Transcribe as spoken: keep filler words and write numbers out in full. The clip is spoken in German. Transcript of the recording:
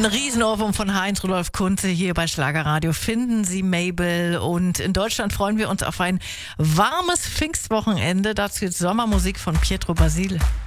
Ein Riesenohrwurm von Heinz Rudolf Kunze hier bei Schlagerradio. Finden Sie Mabel. Und in Deutschland freuen wir uns auf ein warmes Pfingstwochenende. Dazu jetzt Sommermusik von Pietro Basile.